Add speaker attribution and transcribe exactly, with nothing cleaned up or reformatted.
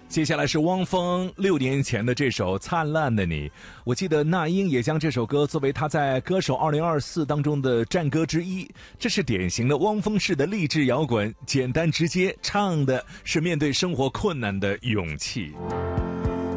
Speaker 1: 接下来是汪峰六年前的这首《灿烂的你》，我记得那英也将这首歌作为他在《歌手二零二四》当中的战歌之一。这是典型的汪峰式的励志摇滚，简单直接，唱的是面对生活困难的勇气。